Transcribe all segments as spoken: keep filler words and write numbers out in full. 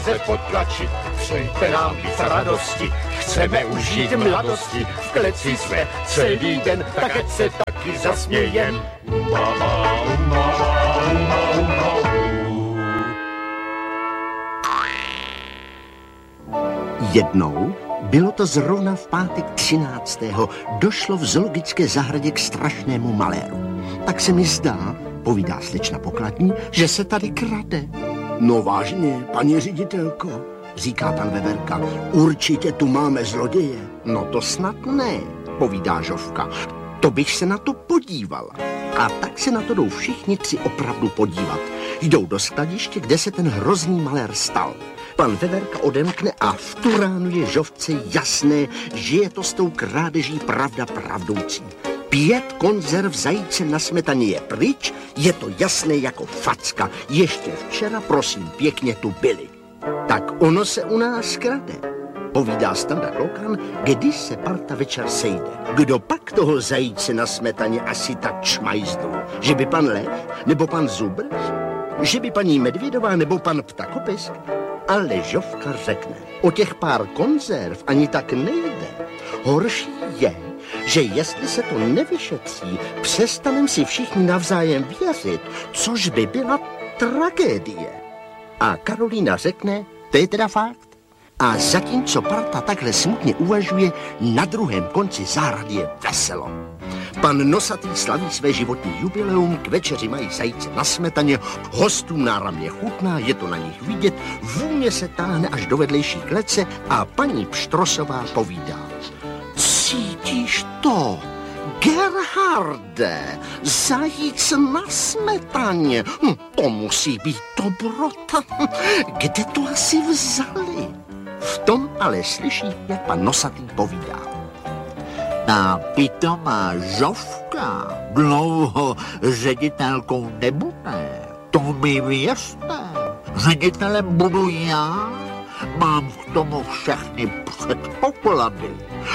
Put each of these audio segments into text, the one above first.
se potlačit, přejte nám víc radosti, chceme užít mladosti, v kleci jsme celý den, tak ať se taky zasmějem. Umama, umama, umama, umama. Jednou, bylo to zrovna v pátek třináctého došlo v zoologické zahradě k strašnému maléru. Tak se mi zdá, povídá slečna pokladní, že se tady krade. No vážně, paní ředitelko, říká pan Veverka, určitě tu máme zloděje. No to snad ne, povídá Žofka, to bych se na to podívala. A tak se na to jdou všichni tři opravdu podívat. Jdou do skladiště, kde se ten hrozný malér stal. Pan Veverka odemkne a v tu ránu je Žofce jasné, že je to s tou krádeží pravda pravdoucí. Pět konzerv zajíce na smetaně je pryč, je to jasné jako facka. Ještě včera, prosím, pěkně tu byli. Tak ono se u nás krade, povídá Standa Klokan, když se parta večer sejde. Kdo pak toho zajíce na smetaně asi tak šmajzdou? Že by pan Lev, nebo pan Zubr? Že by paní Medvědová, nebo pan Ptakopisk? Ale Žofka řekne, o těch pár konzerv ani tak nejde. Horší je, že jestli se to nevyšetří, přestanem si všichni navzájem věřit, což by byla tragédie. A Karolína řekne, to je teda fakt. A zatímco parta takhle smutně uvažuje, na druhém konci zahrady je veselo. Pan Nosatý slaví své životní jubileum, k večeři mají zajíce na smetaně, hostům náramně chutná, je to na nich vidět, vůně se táhne až do vedlejší klece a paní Pštrosová povídá. Cítíš to? Gerharde, zajíc na smetaně, hm, to musí být dobrota. Kde to asi vzali? V tom ale slyší, jak pan Nosatý povídá. Ta pitomá Žofka dlouho ředitelkou nebude, to mi věřte. Ředitelem budu já, mám k tomu všechny předpoklady.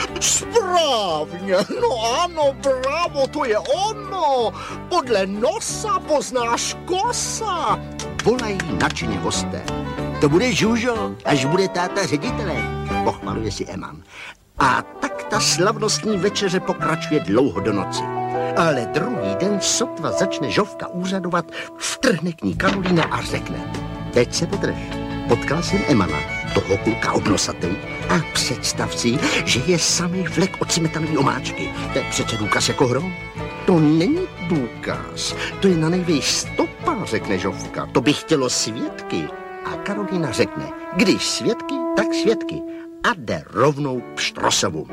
Správně, no ano, bravo, to je ono. Podle nosa poznáš kosa. Volají nadšeně hosté. To bude Žužo, až bude táta ředitelem, pochvaluje si Eman. A tak ta slavnostní večeře pokračuje dlouho do noci. Ale druhý den sotva začne Žofka úřadovat, vtrhne k ní Karolína a řekne. Teď se podrž, potkal jsem Emana, toho kluka obnosatý, a představ si, že je samý vlek od cimetanový omáčky. To je přece důkaz jako hrom. To není důkaz, to je na nejvej stopa, řekne Žofka. To by chtělo svědky. A Karolína řekne, když svědky, tak svědky. A jde rovnou k Pštrosovu.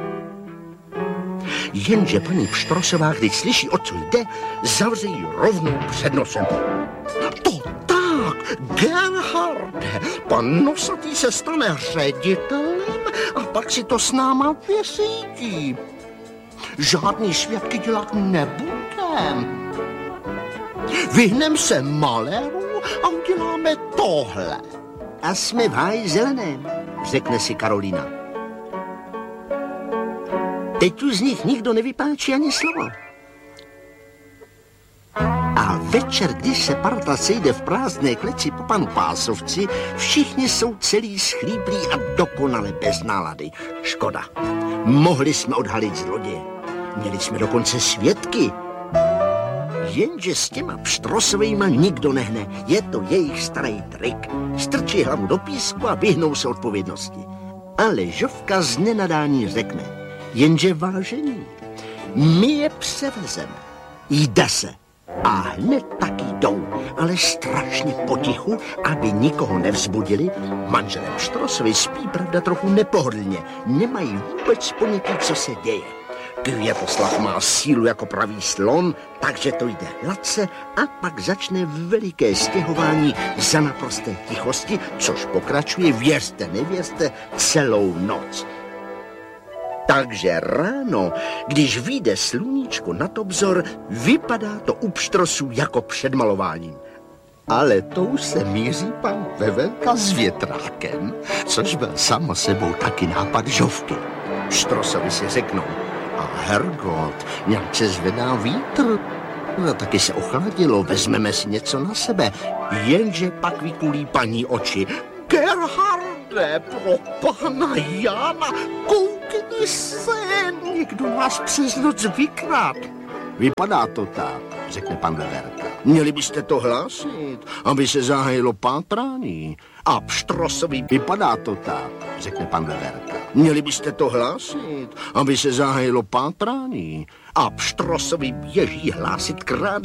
Jenže paní Pštrosová, když slyší, o co jde, zavře ji rovnou před nosem. To tak, Gerharde, pan Nosatý se stane ředitelem a pak si to s náma vyřídí. Žádný svědky dělat nebudem. Vyhnem se maléru a uděláme tohle. A jsme v háji zeleném, řekne si Karolína. Teď tu z nich nikdo nevypáčí ani slovo. A večer, když se parta sejde v prázdné kleci po panu Pásovci, všichni jsou celý schlíplí a dokonale bez nálady. Škoda. Mohli jsme odhalit zloděje. Měli jsme dokonce svědky. Jenže s těma Pštrosovejma nikdo nehne. Je to jejich starý trik. Strčí hlavu do písku a vyhnou se odpovědnosti. Ale Žofka z nenadání řekne. Jenže vážení, my je převezeme. Jde se. A hned taky jdou, ale strašně potichu, aby nikoho nevzbudili. Manželé Pštrosovi spí, pravda, trochu nepohodlně. Nemají vůbec ponětí, co se děje. Květoslav má sílu jako pravý slon, takže to jde hladce a pak začne veliké stěhování za naprosté tichosti, což pokračuje, věřte, nevěřte, celou noc. Takže ráno, když vyjde sluníčko nad obzor, vypadá to u Pštrosů jako před malováním. Ale to už se míří pan Veverka s větrákem, což byl samo sebou taky nápad Žofky. Pštrosovi si řeknou, a Hergot, nějak se zvedá vítr. No, taky se ochladilo, vezmeme si něco na sebe. Jenže pak vykulí paní oči. Gerharde, pro pana Jána, koukni se, někdo nás přes noc vykrát. Vypadá to tak, řekne pan Veverka. Měli byste to hlásit, aby se zahájilo pátrání. A Pštrosovi vypadá to tak, řekne pan Veverka. Měli byste to hlásit, aby se zahájilo pátrání. A Pštrosovi běží hlásit krádež.